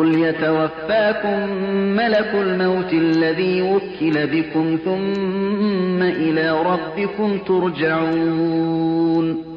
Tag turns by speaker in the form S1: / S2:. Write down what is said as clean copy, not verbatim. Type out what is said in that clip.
S1: قُلْ يَتَوَفَّاكُم مَّلَكُ الْمَوْتِ الَّذِي وُكِّلَ بِكُمْ ثُمَّ إِلَىٰ رَبِّكُمْ تُرْجَعُونَ